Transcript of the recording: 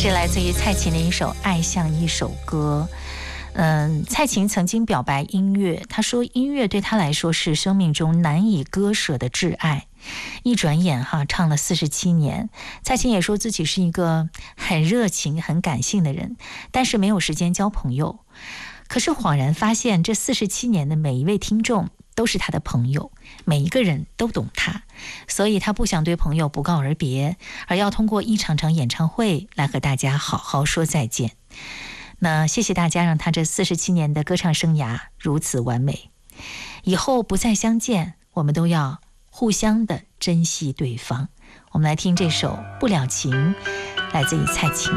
是来自于蔡琴的一首《爱像一首歌》。蔡琴曾经表白音乐，她说音乐对她来说是生命中难以割舍的挚爱。一转眼唱了47年。蔡琴也说自己是一个很热情很感性的人，但是没有时间交朋友。可是恍然发现，这47年的每一位听众都是他的朋友，每一个人都懂他，所以他不想对朋友不告而别，而要通过一场场演唱会来和大家好好说再见。那谢谢大家让他这47年的歌唱生涯如此完美，以后不再相见，我们都要互相的珍惜对方。我们来听这首《不了情》，来自于蔡琴。